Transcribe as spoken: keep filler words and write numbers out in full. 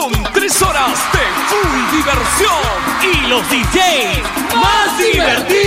Son tres horas de full diversión y los D Js más divertidos.